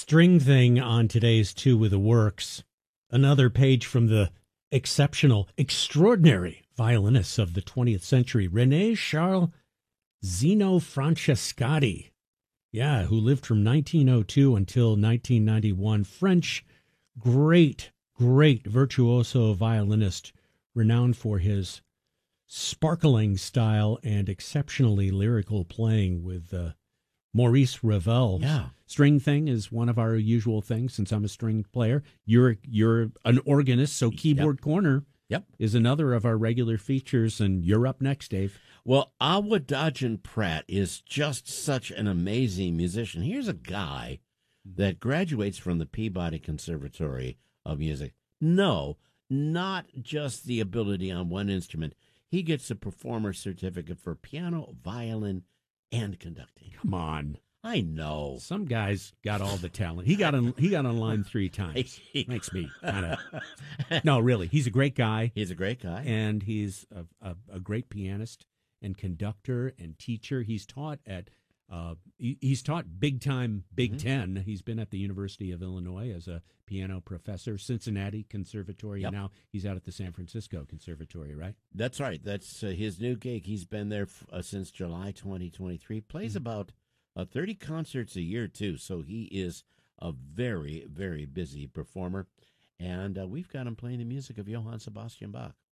String thing on today's Two with the Works. Another page from the exceptional, extraordinary violinists of the 20th century, René Charles Zeno Francescatti. Yeah, who lived from 1902 until 1991. French, great virtuoso violinist, renowned for his sparkling style and exceptionally lyrical playing with Maurice Ravel. Yeah. String thing is one of our usual things since I'm a string player. You're an organist, so Keyboard Corner is another of our regular features, and you're up next, Dave. Well, Awadagin Pratt is just such an amazing musician. Here's a guy that graduates from the Peabody Conservatory of Music. No, not just the ability on one instrument. He gets a performer's certificate for piano, violin, and conducting. Come on. I know. Some guys got all the talent. He got on line 3 times. Makes me kind of... No, really. He's a great guy. He's a great guy. And he's a great pianist and conductor and teacher. He's taught at... he's taught big-time Big Ten. He's been at the University of Illinois as a piano professor, Cincinnati Conservatory, and now he's out at the San Francisco Conservatory, right? That's right. That's his new gig. He's been there since July 2023. Plays about 30 concerts a year, too, so he is a very, very busy performer. And we've got him playing the music of Johann Sebastian Bach.